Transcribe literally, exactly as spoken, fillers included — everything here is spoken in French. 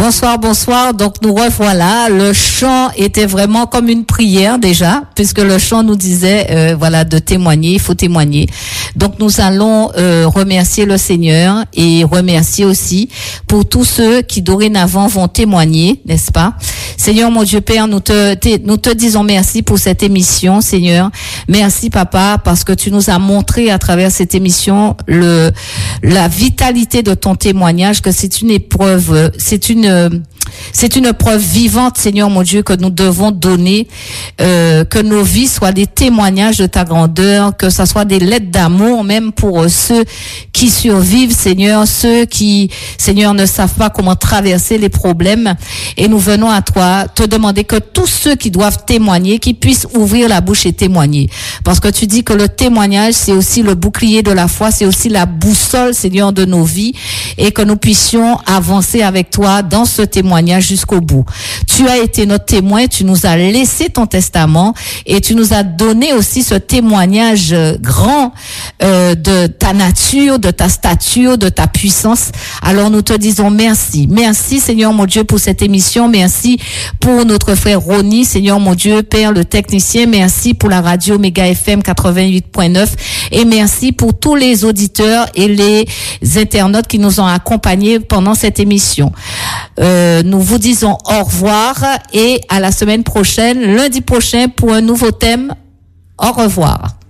Bonsoir, bonsoir. Donc nous revoilà. Le chant était vraiment comme une prière déjà, puisque le chant nous disait, euh, voilà, de témoigner, il faut témoigner. Donc nous allons euh, remercier le Seigneur et remercier aussi pour tous ceux qui dorénavant vont témoigner, n'est-ce pas? Seigneur mon Dieu Père, nous te, te nous te disons merci pour cette émission, Seigneur. Merci Papa, parce que tu nous as montré à travers cette émission le la vitalité de ton témoignage, que c'est une épreuve, c'est une c'est une preuve vivante, Seigneur mon Dieu, que nous devons donner, euh, que nos vies soient des témoignages de ta grandeur, que ça soit des lettres d'amour, même pour ceux qui survivent, Seigneur, ceux qui, Seigneur, ne savent pas comment traverser les problèmes. Et nous venons à toi te demander que tous ceux qui doivent témoigner, qu'ils puissent ouvrir la bouche et témoigner. Parce que tu dis que le témoignage, c'est aussi le bouclier de la foi, c'est aussi la boussole, Seigneur, de nos vies, et que nous puissions avancer avec toi dans ce témoignage jusqu'au bout. Tu as été notre témoin, tu nous as laissé ton testament et tu nous as donné aussi ce témoignage grand euh, de ta nature, de ta stature, de ta puissance. Alors nous te disons merci. Merci Seigneur mon Dieu pour cette émission. Merci pour notre frère Ronnie, Seigneur mon Dieu, Père le technicien. Merci pour la radio Méga F M quatre-vingt-huit point neuf et merci pour tous les auditeurs et les internautes qui nous ont accompagnés pendant cette émission. Euh, nous vous disons au revoir et à la semaine prochaine, lundi prochain pour un nouveau thème. Au revoir.